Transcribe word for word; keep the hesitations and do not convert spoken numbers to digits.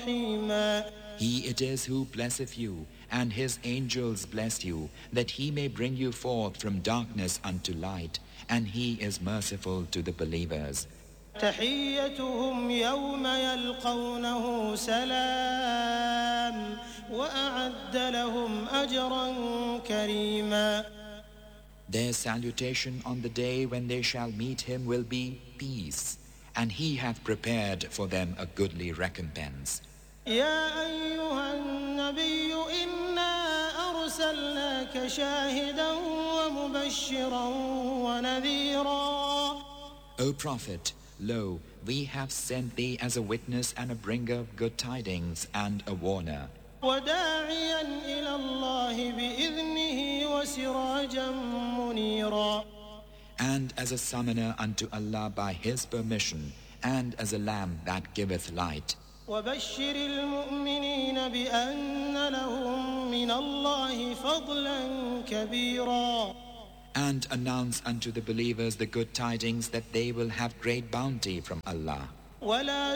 رحيما. He it is who blesseth you, and his angels bless you, that he may bring you forth from darkness unto light, and he is merciful to the believers. تحيتهم يوم يلقونه سلام وأعد لهم أجرا كريما. Their salutation on the day when they shall meet him will be peace, and he hath prepared for them a goodly recompense. يا أيها النبي إنا أرسلناك شاهدا ومبشرا ونذيرا. O Prophet, lo, we have sent thee as a witness and a bringer of good tidings and a warner. وداعيا إلى الله بإذنه وسراجا منيرا. And as a summoner unto Allah by his permission, and as a lamp that giveth light. وبشر المؤمنين بأن لهم من الله فضلا كبيرا. And announce unto the believers the good tidings that they will have great bounty from Allah. ولا